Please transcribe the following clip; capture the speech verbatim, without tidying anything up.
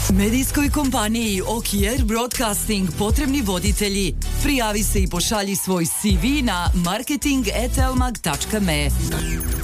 Medijskoj kompaniji Okier Broadcasting potrebni voditelji. Prijavi se i pošalji svoj C V na marketing at elmag tačka me.